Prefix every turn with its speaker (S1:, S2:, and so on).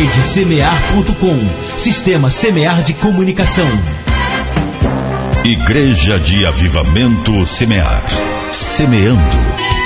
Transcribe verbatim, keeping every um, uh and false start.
S1: Rede Semear ponto com. Sistema Semear de Comunicação.
S2: Igreja de Avivamento Semear. Semeando